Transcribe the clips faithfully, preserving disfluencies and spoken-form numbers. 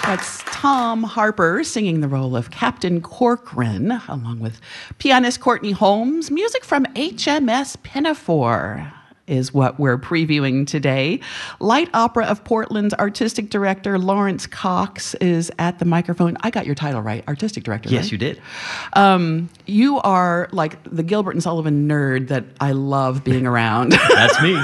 That's Tom Harper singing the role of Captain Corcoran, along with pianist Courtney Holmes. Music from H M S Pinafore is what we're previewing today. Light Opera of Portland's artistic director, Lawrence Cox, is at the microphone. I got your title right, artistic director, Yes, right? you did. Um, you are like the Gilbert and Sullivan nerd that I love being around. That's me.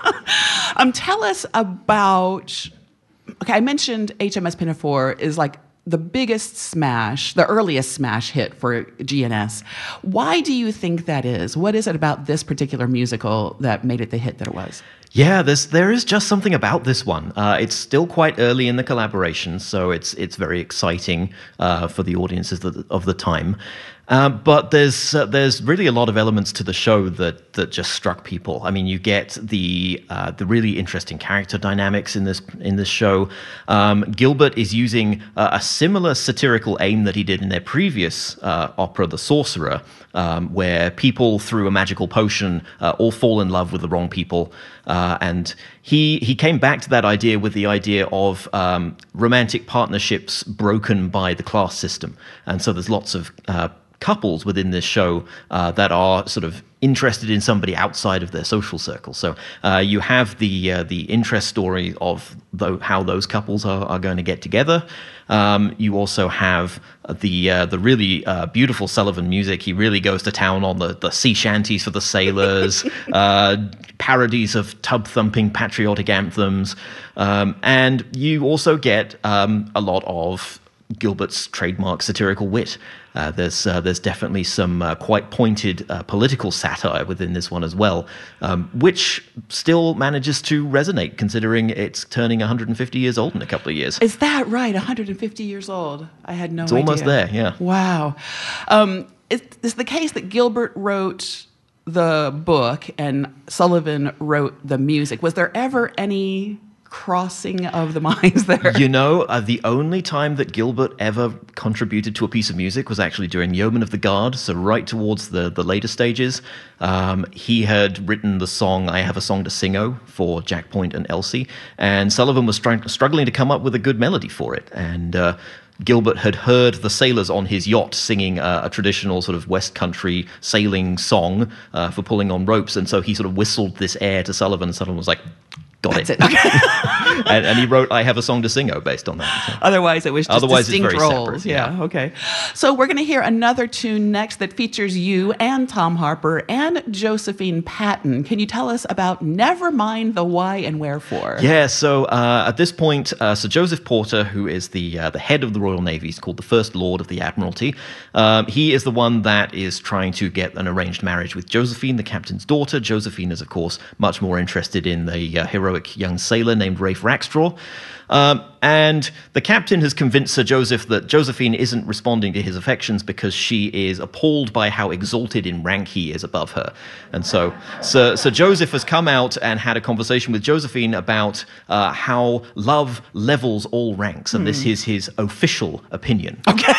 um, tell us about... Okay, I mentioned H M S Pinafore is like the biggest smash, the earliest smash hit for G N S. Why do you think that is? What is it about this particular musical that made it the hit that it was? Yeah, there's there is just something about this one. Uh, it's still quite early in the collaboration, so it's it's very exciting uh, for the audiences of the, of the time. Uh, but there's uh, there's really a lot of elements to the show that that just struck people. I mean, you get the uh, the really interesting character dynamics in this in this show. Um, Gilbert is using uh, a similar satirical aim that he did in their previous uh, opera, The Sorcerer, um, where people through a magical potion uh, all fall in love with the wrong people. Uh, and he he came back to that idea with the idea of um, romantic partnerships broken by the class system. And so there's lots of uh, couples within this show uh, that are sort of interested in somebody outside of their social circle. So uh, you have the uh, the interest story of the, how those couples are, are going to get together. Um, you also have the uh, the really uh, beautiful Sullivan music. He really goes to town on the, the sea shanties for the sailors, uh, parodies of tub-thumping patriotic anthems. Um, and you also get um, a lot of Gilbert's trademark satirical wit. Uh, there's uh, there's definitely some uh, quite pointed uh, political satire within this one as well, um, which still manages to resonate considering it's turning one hundred fifty years old in a couple of years. Is that right? one hundred fifty years old. I had no It's idea. almost there, yeah. Wow. Um, is, is the case that Gilbert wrote the book and Sullivan wrote the music? Was there ever any crossing of the minds there? You know, uh, the only time that Gilbert ever contributed to a piece of music was actually during Yeoman of the Guard, so right towards the, the later stages. Um, he had written the song I Have a Song to Sing-O for Jack Point and Elsie, and Sullivan was str- struggling to come up with a good melody for it. And uh, Gilbert had heard the sailors on his yacht singing uh, a traditional sort of West Country sailing song uh, for pulling on ropes, and so he sort of whistled this air to Sullivan, and Sullivan was like, got That's it. it. Okay. and, and he wrote I Have a Song to Sing-O based on that. So. Otherwise, it was just Otherwise distinct it's very roles. separate, yeah. yeah. Okay. So we're going to hear another tune next that features you and Tom Harper and Josephine Patton. Can you tell us about Never Mind the Why and Wherefore? Yeah, so uh, at this point, uh, Sir Joseph Porter, who is the uh, the head of the Royal Navy, he's called the First Lord of the Admiralty. Um, he is the one that is trying to get an arranged marriage with Josephine, the captain's daughter. Josephine is, of course, much more interested in the uh, heroic young sailor named Rafe Rackstraw. Um, and the captain has convinced Sir Joseph that Josephine isn't responding to his affections because she is appalled by how exalted in rank he is above her. And so Sir, Sir Joseph has come out and had a conversation with Josephine about uh, how love levels all ranks. And mm. this is his official opinion. Okay.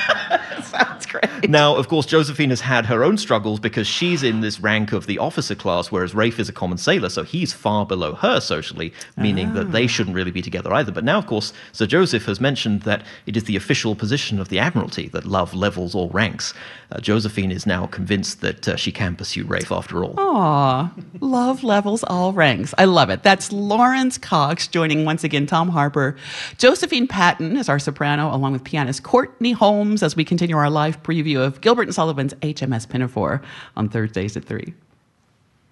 Sounds great. Now, of course, Josephine has had her own struggles because she's in this rank of the officer class, whereas Rafe is a common sailor, so he's far below her socially, meaning oh. that they shouldn't really be together either. But now, of course, Sir Joseph has mentioned that it is the official position of the Admiralty that love levels all ranks. Uh, Josephine is now convinced that uh, she can pursue Rafe after all. Aw, love levels all ranks. I love it. That's Lawrence Cox joining once again Tom Harper. Josephine Patton is our soprano, along with pianist Courtney Holmes, as we continue our live preview of Gilbert and Sullivan's H M S Pinafore on Thursdays at three.